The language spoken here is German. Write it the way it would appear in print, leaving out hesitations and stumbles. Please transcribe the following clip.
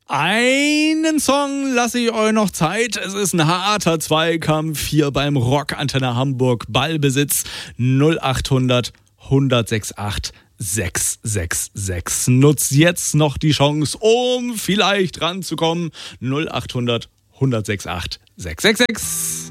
Einen Song lasse ich euch noch Zeit. Es ist ein harter Zweikampf hier beim Rockantenne Hamburg. Ballbesitz 0800 106.8 666. Nutzt jetzt noch die Chance, um vielleicht ranzukommen. 0800 106.8 666.